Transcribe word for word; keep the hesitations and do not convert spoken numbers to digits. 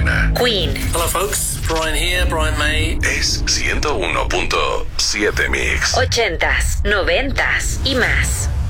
buena. Queen. Hello folks, Brian here, Brian May. Es ciento uno punto siete Mix. Ochentas, noventas y más.